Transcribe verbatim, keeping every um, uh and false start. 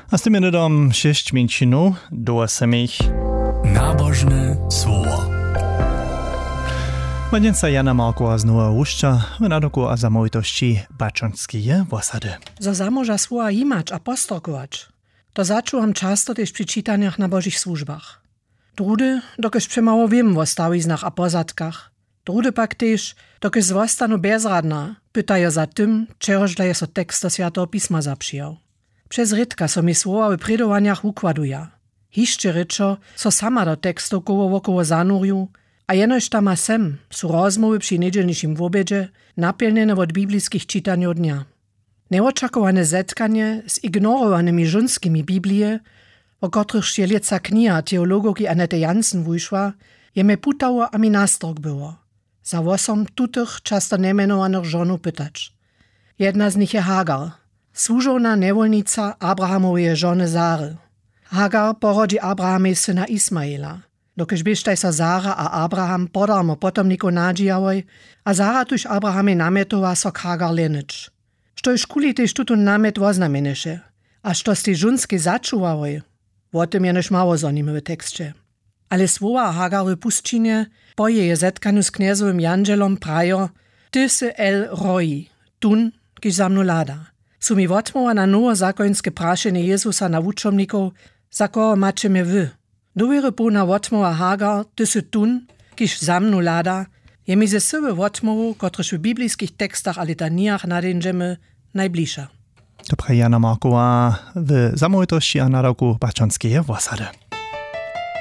A z tym jednym sześć minut do osemich. Nabożne słowo. Wadjenca Jana Markova znowu uszcza w nadoku a zamojitości baczonskie osady. Za zamoża słowa imać a postrokować, to zaczułam często też przy czytaniach na bożych służbach. Drudy, dokiż przemało wiem o stawiznach a pozadkach. Drudy pak też, dokiż zostaną bezradna, pytają za tym, czegoż daje so tekst do Świętego Pisma zaprzyjał. Przez rytka so mi słowa w prydowaniach układuja. Hiszcze ryczo, so sama do tekstu koło wokoło zanurju, a jenoż tam a sem su rozmowy przy niedzielniszym wobiedzie napełnione od biblijskich czytaniów dnia. Neočakowane zetkanie z ignorowanymi żonskimi Biblie, o których je lieca kniha teologoki Anety Jansen wyszła, je me putało a mi nastrok było. Za wosom tutych często nemenowanych żonów pytać. Jedna z nich je Hagar, służowna niewolnica Abrahamowej żony Zary. Hagar porodzi Abrahamej syna Ismaela. Dokiż bieżtaj sa Zara a Abraham podarmo potomniku nadziałoj, a Zara tuż Abrahamej nametowa sok Hagar lenycz. Što je škuli tež tutun namet voznameneše, a što ste žunske začuvali, o tym jenož mało zanimy w tekście. Ale słowa Hagarowej puszczynie poje je zetkanu z kniezowym Jangelom prajo, ty se el roi, tun, kiż za mnu lada. Su mi wotmowa na nowo zakońskie praszenie Jezusa na wuczomników, za kogo maczymy wy. Dowiry puna wotmowa Hagar, ty se tun, kiż za mnu lada, je mi ze syby wotmowu, kotryż w biblijskich tekstach a litaniach nadędziemy najbliższa. Dobra Jana Markova w zamojitości a nadoku baczonskie osady.